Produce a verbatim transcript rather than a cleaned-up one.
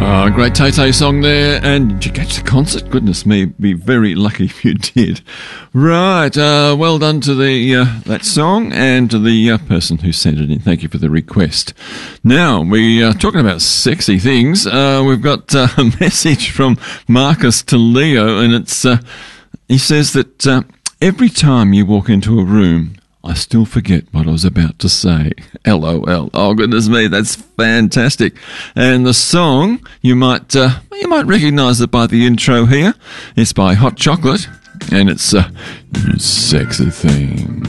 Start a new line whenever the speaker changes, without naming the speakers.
Oh, great Tay-Tay song there. And did you catch the concert? Goodness me, be very lucky if you did. Right, uh, well done to the uh, that song and to the uh, person who sent it in. Thank you for the request. Now, we are talking about sexy things. Uh, we've got uh, a message from Marcus to Leo, and it's uh, he says that uh, every time you walk into a room, I still forget what I was about to say. L O L. Oh, goodness me, that's fantastic. And the song, you might uh, you might recognise it by the intro here. It's by Hot Chocolate, and it's uh, Sexy Thing.